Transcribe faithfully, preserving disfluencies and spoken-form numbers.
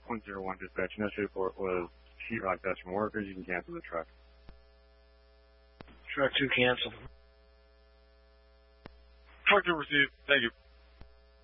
Point zero one dispatch. Next report was sheetrock test from workers. You can cancel the truck. Truck two canceled. Truck two received. Thank you.